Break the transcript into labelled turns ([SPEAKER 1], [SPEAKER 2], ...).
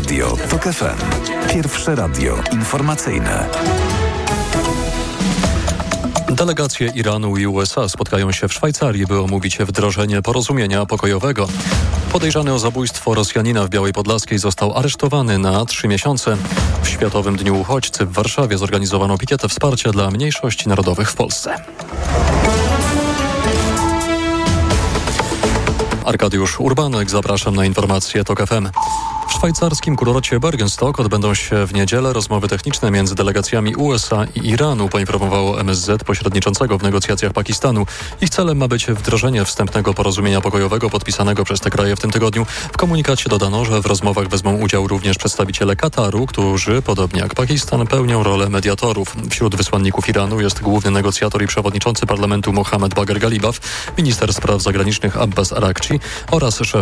[SPEAKER 1] Radio TOK FM. Pierwsze radio informacyjne.
[SPEAKER 2] Delegacje Iranu i USA spotkają się w Szwajcarii, by omówić wdrożenie porozumienia pokojowego. Podejrzany o zabójstwo Rosjanina w Białej Podlaskiej został aresztowany na 3 miesiące. W Światowym Dniu Uchodźcy w Warszawie zorganizowano pikietę wsparcia dla mniejszości narodowych w Polsce. Arkadiusz Urbanek, zapraszam na informacje TOK FM. W szwajcarskim kurorcie Bergenstock odbędą się w niedzielę rozmowy techniczne między delegacjami USA i Iranu, poinformowało MSZ pośredniczącego w negocjacjach Pakistanu. Ich celem ma być wdrożenie wstępnego porozumienia pokojowego podpisanego przez te kraje w tym tygodniu. W komunikacie dodano, że w rozmowach wezmą udział również przedstawiciele Kataru, którzy, podobnie jak Pakistan, pełnią rolę mediatorów. Wśród wysłanników Iranu jest główny negocjator i przewodniczący parlamentu Mohammed Bagher Galibaf, minister spraw zagranicznych Abbas Araghchi oraz szef